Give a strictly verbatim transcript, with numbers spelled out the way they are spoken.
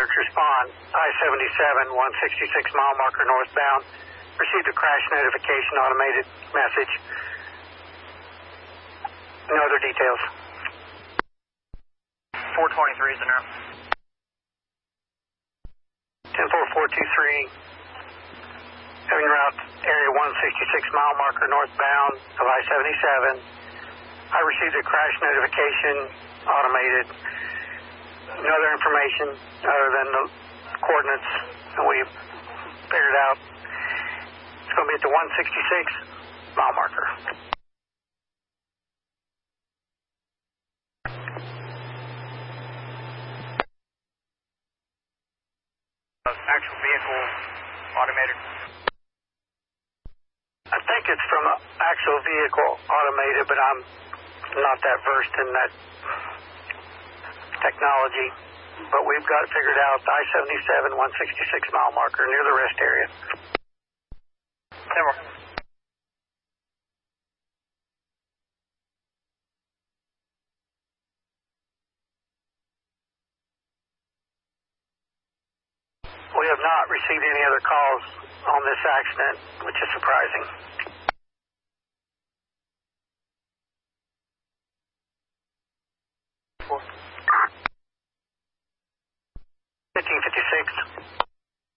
Respond, I seventy-seven, one sixty-six mile marker northbound. Received a crash notification automated message. No other details. four twenty-three is in there. ten four four two three. Having route area one sixty-six mile marker northbound of I seventy-seven. I received a crash notification automated. No other information other than the coordinates that we figured out. It's going to be at the one sixty-six mile marker. Actual vehicle automated. I think it's from an actual vehicle automated, but I'm not that versed in that technology. But we've got it figured out. I seventy-seven, one sixty-six mile marker near the rest area. Never. We have not received any other calls on this accident, which is surprising. fifteen fifty-six.